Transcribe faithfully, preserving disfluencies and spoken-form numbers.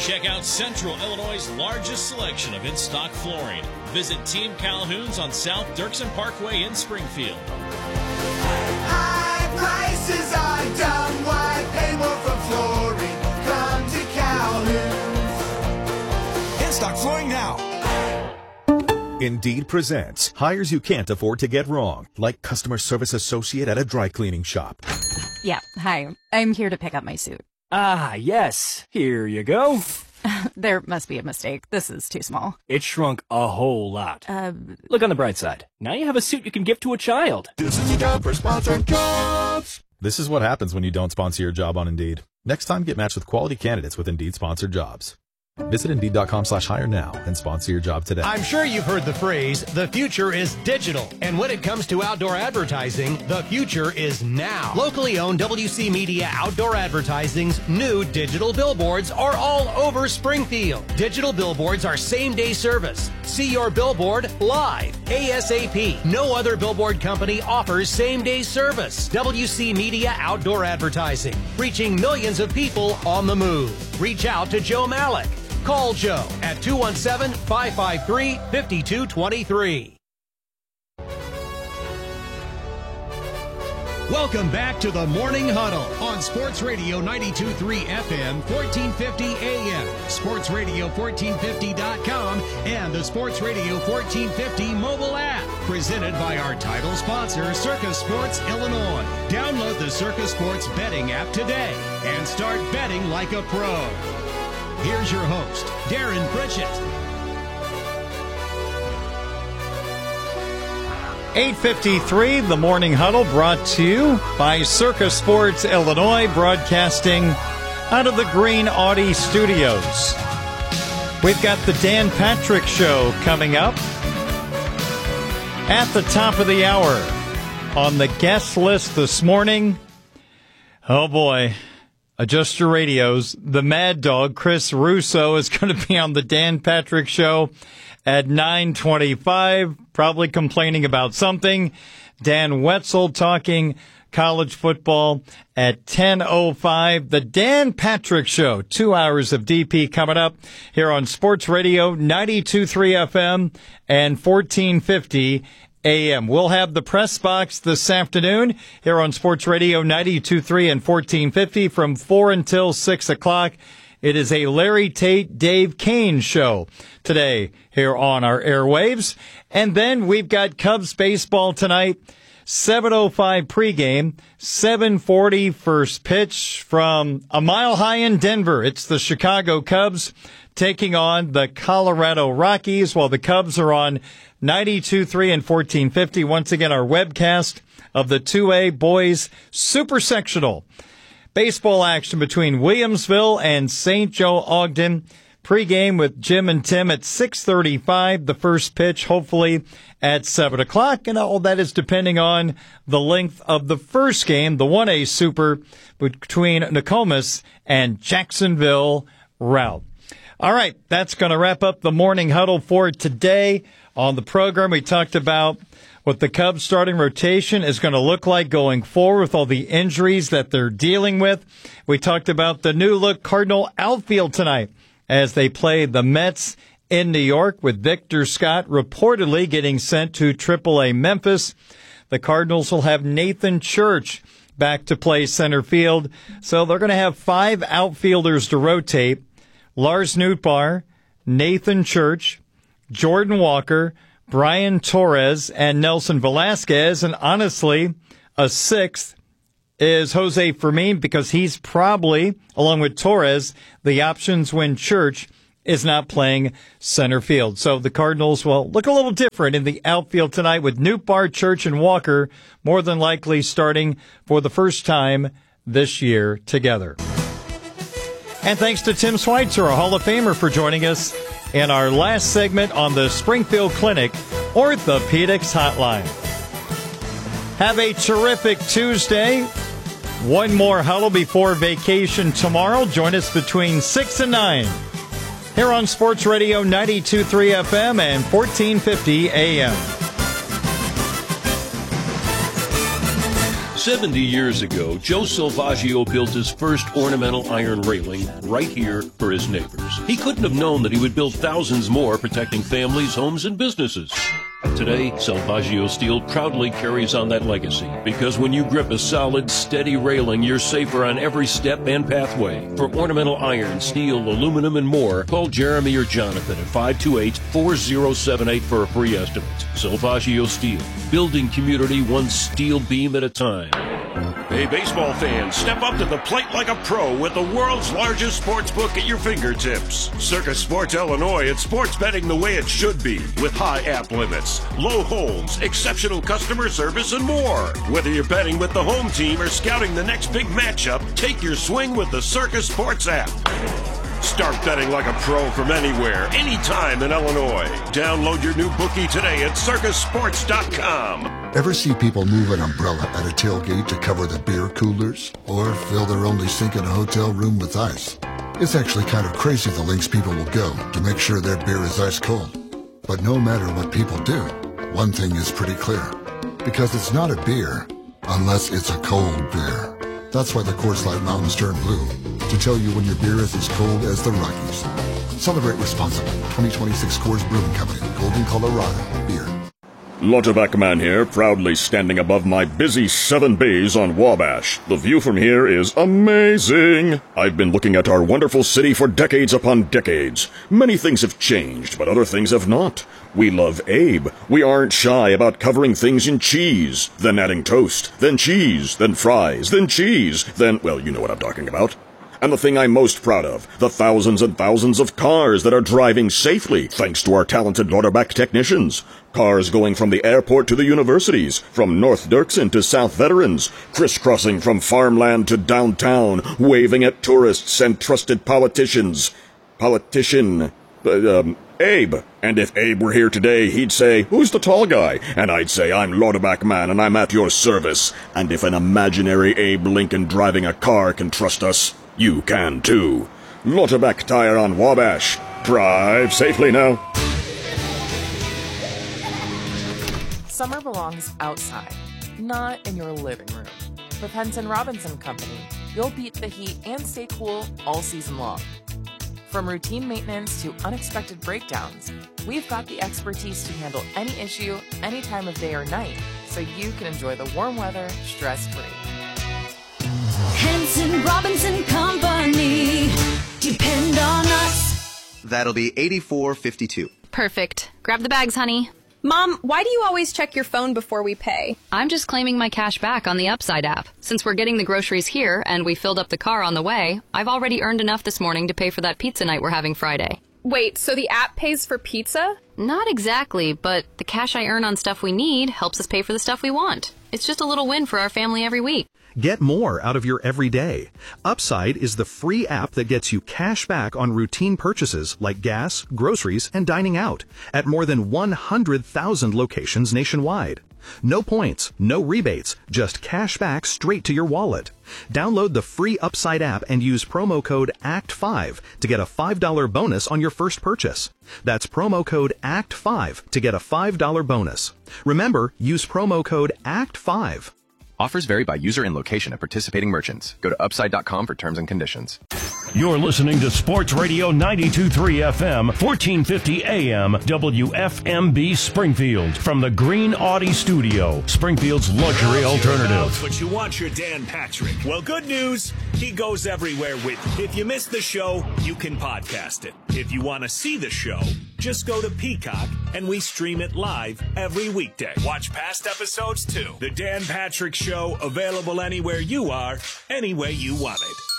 Check out Central Illinois' largest selection of in-stock flooring. Visit Team Calhoun's on South Dirksen Parkway in Springfield. High prices are dumb. Why pay more for flooring? Come to Calhoun's. In-stock flooring now. Indeed presents hires you can't afford to get wrong, like customer service associate at a dry cleaning shop. Yeah, hi. I'm here to pick up my suit. Ah, yes. Here you go. There must be a mistake. This is too small. It shrunk a whole lot. Uh, Look on the bright side. Now you have a suit you can give to a child. This is a job for sponsored jobs. This is what happens when you don't sponsor your job on Indeed. Next time, get matched with quality candidates with Indeed sponsored jobs. Visit Indeed.com slash hire now and sponsor your job today. I'm sure you've heard the phrase, the future is digital. And when it comes to outdoor advertising, the future is now. Locally owned W C Media Outdoor Advertising's new digital billboards are all over Springfield. Digital billboards are same-day service. See your billboard live, ASAP. No other billboard company offers same-day service. W C Media Outdoor Advertising, reaching millions of people on the move. Reach out to Joe Malik. Call Joe at two one seven, five five three, five two two three. Welcome back to the Morning Huddle on Sports Radio ninety-two point three F M, fourteen fifty A M, sports radio fourteen fifty dot com, and the Sports Radio fourteen fifty mobile app. Presented by our title sponsor, Circus Sports Illinois. Download the Circus Sports betting app today and start betting like a pro. Here's your host, Darren Pritchett. eight fifty-three, the Morning Huddle, brought to you by Circus Sports Illinois, broadcasting out of the Green Audi Studios. We've got the Dan Patrick Show coming up at the top of the hour. On the guest list this morning, oh boy, adjust your radios. The Mad Dog, Chris Russo, is going to be on the Dan Patrick Show at nine twenty-five, probably complaining about something. Dan Wetzel talking college football at ten oh five. The Dan Patrick Show, two hours of D P coming up here on Sports Radio ninety-two point three F M and fourteen fifty A M. We'll have the press box this afternoon here on Sports Radio ninety-two point three and fourteen fifty from four until six o'clock. It is a Larry Tate, Dave Kane show today here on our airwaves. And then we've got Cubs baseball tonight, seven oh five pregame, seven forty first pitch from a mile high in Denver. It's the Chicago Cubs taking on the Colorado Rockies, while the Cubs are on ninety-two point three and fourteen fifty. Once again, our webcast of the two A Boys Super Sectional. Baseball action between Williamsville and Saint Joe Ogden. Pregame with Jim and Tim at six thirty-five. The first pitch, hopefully, at seven o'clock. And all that is depending on the length of the first game, the one A Super, between Nokomis and Jacksonville route. All right, that's going to wrap up the Morning Huddle for today. On the program, we talked about what the Cubs starting rotation is going to look like going forward with all the injuries that they're dealing with. We talked about the new look Cardinal outfield tonight as they play the Mets in New York, with Victor Scott reportedly getting sent to triple A Memphis. The Cardinals will have Nathan Church back to play center field. So they're going to have five outfielders to rotate. Lars Nootbaar, Nathan Church, Jordan Walker, Brian Torres, and Nelson Velasquez. And honestly, a sixth is Jose Fermin, because he's probably, along with Torres, the options when Church is not playing center field. So the Cardinals will look a little different in the outfield tonight, with Nootbaar, Church, and Walker more than likely starting for the first time this year together. And thanks to Tim Schweitzer, a Hall of Famer, for joining us in our last segment on the Springfield Clinic Orthopedics Hotline. Have a terrific Tuesday. One more huddle before vacation tomorrow. Join us between six and nine here on Sports Radio ninety-two point three F M and fourteen fifty A M. seventy years ago, Joe Salvaggio built his first ornamental iron railing right here for his neighbors. He couldn't have known that he would build thousands more protecting families, homes, and businesses. Today, Salvaggio Steel proudly carries on that legacy because when you grip a solid, steady railing, you're safer on every step and pathway. For ornamental iron, steel, aluminum, and more, call Jeremy or Jonathan at five two eight, four zero seven eight for a free estimate. Salvaggio Steel, building community one steel beam at a time. Hey, baseball fans, step up to the plate like a pro with the world's largest sports book at your fingertips. Circus Sports Illinois, it's sports betting the way it should be, with high app limits, low holds, exceptional customer service, and more. Whether you're betting with the home team or scouting the next big matchup, take your swing with the Circus Sports app. Start betting like a pro from anywhere, anytime in Illinois. Download your new bookie today at circus sports dot com. Ever see people move an umbrella at a tailgate to cover the beer coolers? Or fill their only sink in a hotel room with ice? It's actually kind of crazy the lengths people will go to make sure their beer is ice cold. But no matter what people do, one thing is pretty clear. Because it's not a beer unless it's a cold beer. That's why the Coors Light Mountains turn blue, to tell you when your beer is as cold as the Rockies. Celebrate responsibly. twenty twenty-six Coors Brewing Company, Golden, Colorado. Beer. Lauterbach Man here, proudly standing above my busy Seven Bays on Wabash. The view from here is amazing. I've been looking at our wonderful city for decades upon decades. Many things have changed, but other things have not. We love Abe. We aren't shy about covering things in cheese, then adding toast, then cheese, then fries, then cheese, then, well, you know what I'm talking about. And the thing I'm most proud of, the thousands and thousands of cars that are driving safely thanks to our talented Lauterbach technicians. Cars going from the airport to the universities, from North Dirksen to South Veterans, crisscrossing from farmland to downtown, waving at tourists and trusted politicians. Politician, uh, um, Abe. And if Abe were here today, he'd say, "Who's the tall guy?" And I'd say, "I'm Lauterbach Man, and I'm at your service." And if an imaginary Abe Lincoln driving a car can trust us, you can too. Lauterbach Tire on Wabash. Drive safely now. Summer belongs outside, not in your living room. With Henson Robinson Company, you'll beat the heat and stay cool all season long. From routine maintenance to unexpected breakdowns, we've got the expertise to handle any issue, any time of day or night, so you can enjoy the warm weather stress-free. Henson Robinson Company. Depend on us. That'll be eighty-four fifty-two. Perfect. Grab the bags, honey. Mom, why do you always check your phone before we pay? I'm just claiming my cash back on the Upside app. Since we're getting the groceries here and we filled up the car on the way, I've already earned enough this morning to pay for that pizza night we're having Friday. Wait, so the app pays for pizza? Not exactly, but the cash I earn on stuff we need helps us pay for the stuff we want. It's just a little win for our family every week. Get more out of your everyday. Upside is the free app that gets you cash back on routine purchases like gas, groceries, and dining out at more than one hundred thousand locations nationwide. No points, no rebates, just cash back straight to your wallet. Download the free Upside app and use promo code A C T five to get a five dollar bonus on your first purchase. That's promo code A C T five to get a five dollar bonus. Remember, use promo code A C T five. Offers vary by user and location at participating merchants. Go to upside dot com for terms and conditions. You're listening to Sports Radio ninety-two point three F M, fourteen fifty A M, W F M B Springfield. From the Green Audi Studio, Springfield's luxury alternative. But you want your Dan Patrick. Well, good news. He goes everywhere with you. If you missed the show, you can podcast it. If you want to see the show, just go to Peacock and we stream it live every weekday. Watch past episodes too. The Dan Patrick Show, available anywhere you are, any way you want it.